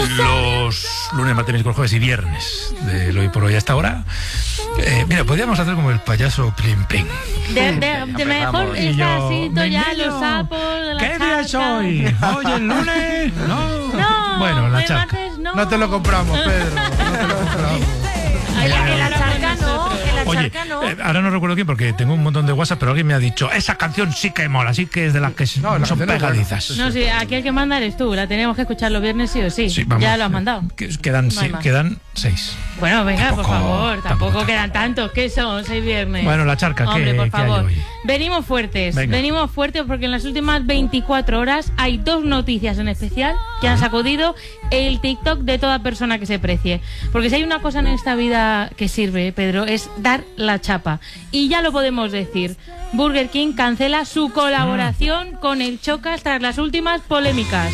los lunes, martes, miércoles, jueves y viernes del Hoy por Hoy hasta ahora. Mira, podríamos hacer como el payaso Plim Plim. De mejor está así ya los sapos de la ¿Qué día es hoy? ¿Hoy el lunes? No, bueno, la el charca. martes no. No te lo compramos, Pedro. No te lo compramos. En la charca no, Oye, ahora no recuerdo quién porque tengo un montón de WhatsApp, pero alguien me ha dicho, esa canción sí que mola, sí que es de las que No, son pegadizas. No, sí, aquí el que manda eres tú, la tenemos que escuchar los viernes sí o sí. Sí, vamos. Ya lo has mandado. Quedan No hay más. 6. Bueno, venga, Tampoco- por favor, tampoco tampoco quedan tantos. ¿Qué son? 6 viernes. Bueno, la charca, Hombre, ¿qué por hay favor. hoy? Venimos fuertes. Venga. Venimos fuertes porque en las últimas 24 horas hay 2 noticias en especial que han sacudido el TikTok de toda persona que se precie. Porque si hay una cosa en esta vida que sirve, Pedro, es dar la chapa. Y ya lo podemos decir. Burger King cancela su colaboración con el Chocas tras las últimas polémicas.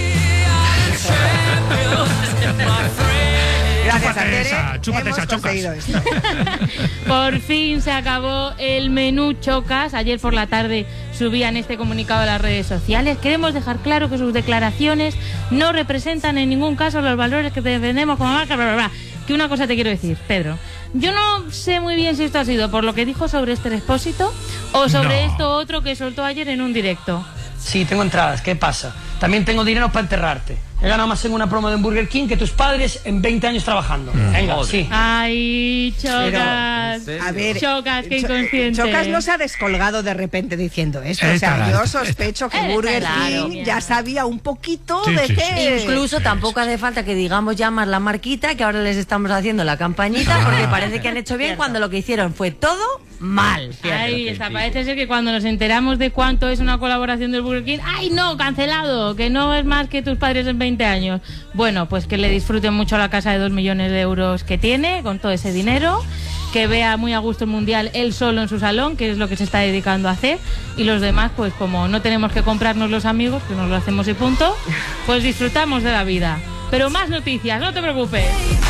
Gracias, Chúpate esa, hemos Chocas. conseguido esto. Por fin se acabó el menú Chocas. Ayer por la tarde subían este comunicado a las redes sociales. Queremos dejar claro que sus declaraciones no representan en ningún caso los valores que defendemos como marca, bla, bla, bla. Que una cosa te quiero decir, Pedro. Yo no sé muy bien si esto ha sido por lo que dijo sobre este Expósito o sobre No. esto otro que soltó ayer en un directo. Sí, tengo entradas, ¿qué pasa? También tengo dinero para enterrarte. He ganado más en una promo de Burger King que tus padres en 20 años trabajando. Venga, sí. Ay, Chocas. A ver, Chocas, qué inconsciente. Chocas no se ha descolgado de repente diciendo esto. O sea, yo sospecho que Burger King ya sabía un poquito Sí, de sí, qué. Incluso tampoco hace falta que digamos ya más la marquita, que ahora les estamos haciendo la campañita, porque parece que han hecho bien cuando lo que hicieron fue todo mal. Ahí está, parece ser que cuando nos enteramos de cuánto es una colaboración del Burger King, ¡ay no, cancelado! Que no es más que tus padres en 20 años. Bueno, pues que le disfruten mucho la casa de 2 millones de euros que tiene, con todo ese dinero, que vea muy a gusto el Mundial él solo en su salón, que es lo que se está dedicando a hacer, y los demás, pues como no tenemos que comprarnos los amigos, que nos lo hacemos y punto, pues disfrutamos de la vida. Pero más noticias, no te preocupes.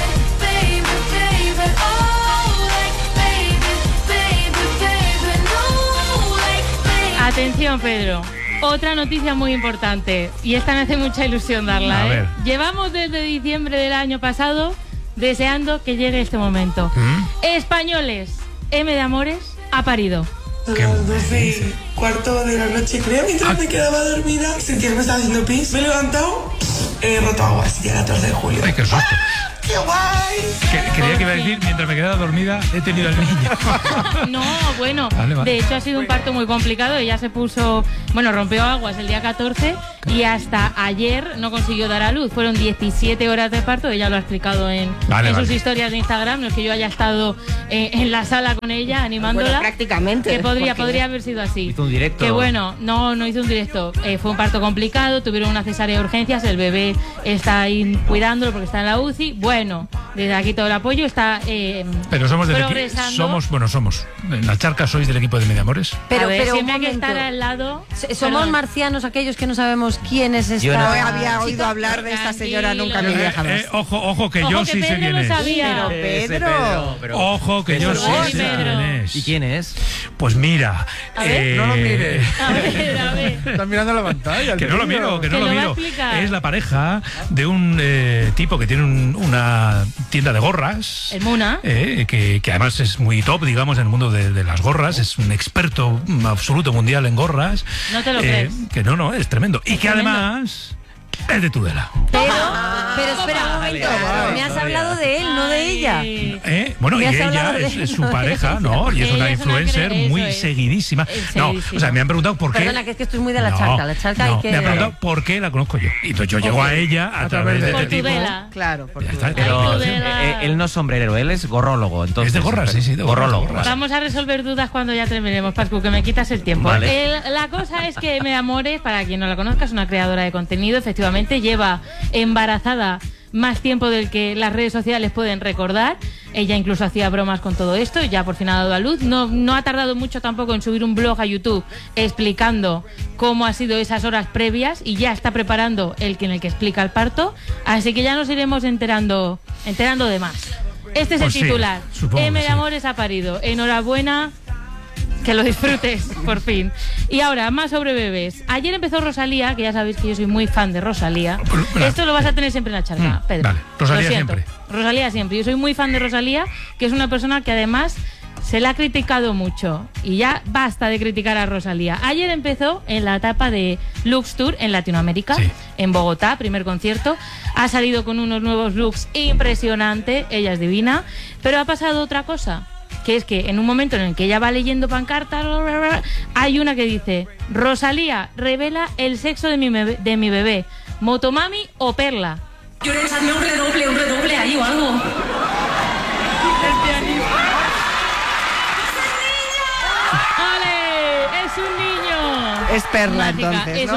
Atención, Pedro. Otra noticia muy importante, y esta me hace mucha ilusión darla, A ver. Llevamos desde diciembre del año pasado deseando que llegue este momento. Españoles, M de Amores ha parido. A las 12:15 de la noche, creo, mientras me quedaba dormida, sentía que me estaba haciendo pis. Me he levantado, he roto agua, así día 14 de julio. Ay, qué susto. ¡Qué guay! Creía que iba a decir, mientras me quedaba dormida, he tenido al niño. No, bueno, Vale, vale. de hecho ha sido un parto muy complicado. Ella se puso, bueno, rompió aguas el día 14 y hasta ayer no consiguió dar a luz. Fueron 17 horas de parto, ella lo ha explicado en sus historias de Instagram. No es que yo haya estado en la sala con ella animándola. Bueno, prácticamente. Que podría porque- haber sido así. Hizo un directo. Que bueno, no hizo un directo. Fue un parto complicado, tuvieron una cesárea de urgencias, el bebé está ahí cuidándolo porque está en la UCI. Bueno, desde aquí todo el apoyo está Pero somos del equipo. progresando. Somos. En la charca sois del equipo de Mediamores. Pero, A ver, pero un siempre hay que momento. estar al lado. Somos Perdón. marcianos aquellos que no sabemos quién es esta. Yo no. No había oído hablar de esta señora nunca en mi vida jamás. Ojo, que Ojo, yo que sí sé Pedro quién lo es. sabía. Pero Pedro. Ojo, que yo Pedro, sí Uy, sé Pedro. quién es. ¿Y quién es? Pues mira. A ver. No lo mires. A ver. Estás mirando la pantalla. Que no lo miro, que no Que lo lo va a miro. explicar. Es la pareja de un tipo que tiene una tienda de gorras. El Muna. Que además es muy top, digamos, en el mundo de las gorras. Es un experto absoluto mundial en gorras. No te lo crees. Que no, es tremendo. Y que tremendo. además es de Tudela. Pero espera un momento. Me has hablado de él, no de ella. Bueno, y Me has ella hablado de es él, su ¿no? pareja, ¿no? Y es Ella una es una influencer eso muy es. seguidísima. No, Seguidísima. o sea, me han preguntado por qué. Perdona, que es que esto es muy de la charca. La charca no, hay que. me han preguntado por qué la conozco yo. Y entonces yo llego a ella a través de Por este tipo. Tudela. Claro, porque Ya está, Pero Ay, Tudela. él no es sombrerero, él es gorrólogo. Entonces, Es de gorras, sí, de gorrólogo. gorras. Vamos a resolver dudas cuando ya terminemos, Pascu, que me quitas el tiempo. Vale. La cosa es que Me Amores, para quien no la conozca, es una creadora de contenido. Efectivamente, lleva embarazada más tiempo del que las redes sociales pueden recordar. Ella incluso hacía bromas con todo esto y ya por fin ha dado a luz. No ha tardado mucho tampoco en subir un blog a YouTube explicando cómo han sido esas horas previas y ya está preparando el en el que explica el parto. Así que ya nos iremos enterando de más. Este es Pues el sí, titular. supongo que M de sí. Amores ha parido. Enhorabuena. Que lo disfrutes, por fin. Y ahora, más sobre bebés. Ayer empezó Rosalía, que ya sabéis que yo soy muy fan de Rosalía. Esto lo vas a tener siempre en la charla, Pedro. Vale, Rosalía siempre. Rosalía siempre. Yo soy muy fan de Rosalía, que es una persona que además se la ha criticado mucho. Y ya basta de criticar a Rosalía. Ayer empezó en la etapa de Lux Tour en Latinoamérica, en Bogotá, primer concierto. Ha salido con unos nuevos looks impresionantes. Ella es divina. Pero ha pasado otra cosa, que es que en un momento en el que ella va leyendo pancartas, hay una que dice: Rosalía revela el sexo de mi bebé, Motomami o Perla. Llorens, hazme un redoble ahí o algo. ¡Ole! ¡Es un niño! Es Perla, Mágica. entonces, Es ¿no?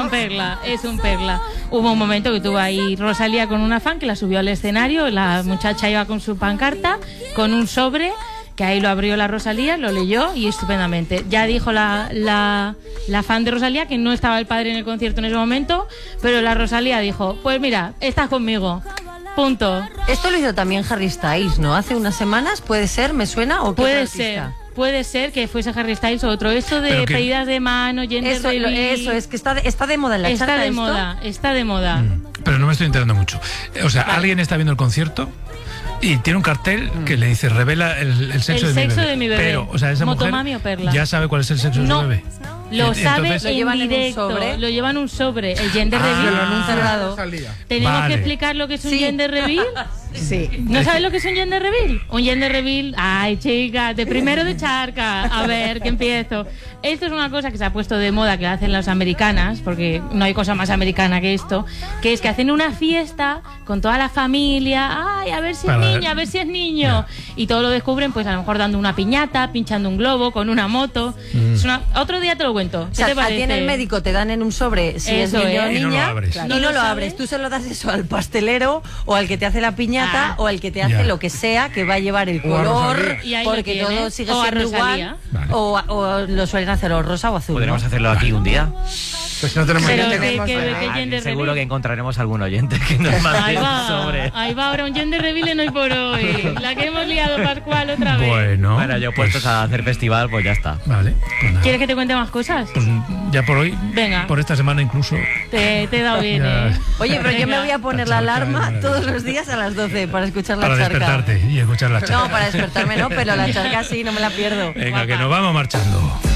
un Perla. Hubo un momento que tuvo ahí Rosalía con una fan que la subió al escenario, la muchacha iba con su pancarta, con un sobre, que ahí lo abrió la Rosalía, lo leyó y estupendamente. Ya dijo la fan de Rosalía que no estaba el padre en el concierto en ese momento, pero la Rosalía dijo: pues mira, estás conmigo. Punto. Esto lo hizo también Harry Styles, ¿no? Hace unas semanas, ¿puede ser? ¿Me suena? ¿O qué Puede otro artista? ser. Puede ser que fuese Harry Styles o otro. Esto de pedidas de mano, gender reveal. Eso, es que está de moda en la charla. Está de moda. Pero no me estoy enterando mucho. O sea, alguien está viendo el concierto y tiene un cartel que le dice: revela el sexo, de mi bebé. Pero, o sea, esa Motomami mujer o Perla. ya sabe cuál es el sexo de su bebé. Lo sabe Entonces, lo llevan en directo. lo llevan un sobre. El gender reveal. Lo anuncia cerrado. Rosalía. Tenemos Vale. que explicar lo que es un gender reveal. Sí. ¿No sabes lo que es un gender reveal? Un gender reveal, ay chicas, de primero de charca. A ver, que empiezo. Esto es una cosa que se ha puesto de moda, que la hacen las americanas, porque no hay cosa más americana que esto, que es que hacen una fiesta con toda la familia, ay, a ver si es niña, a ver si es niño. Y todo lo descubren, pues a lo mejor dando una piñata, pinchando un globo, con una moto. Es otro día te lo cuento. O ¿Qué sea, te a ti parece? en el médico te dan en un sobre si Eso es niño o es. Y no lo niña abres. y ¿No no lo lo sabes? abres. Tú se lo das eso al pastelero o al que te hace la piñata o al que te hace Ya. lo que sea, que va a llevar el O a color, Rosalía. Y ahí lo porque tienes. todo sigue O a siendo Rosalía. igual. Vale. O lo suelen hacer o rosa o azul. Podríamos ¿no? hacerlo aquí un día. Pues no tenemos Pero que ¿qué tenemos. gender Seguro reveal? que encontraremos algún oyente que nos mande un sobre. Ahí va ahora un gender reveal en Hoy por Hoy. La que hemos liado, Pascual, otra vez. Bueno, Bueno, yo puestos a hacer festival, pues ya está. Vale, pues nada. ¿Quieres que te cuente más cosas? Pues ya por hoy, Venga. por esta semana incluso. Te he dado bien, Ya. ¿eh? Oye, pero yo me Venga. voy a poner La la charca, alarma madre todos mía. los días a las 12 para escuchar la Para charca. despertarte y escuchar la charla. No, para despertarme no, pero la charca sí, no me la pierdo. Venga, que nos vamos marchando.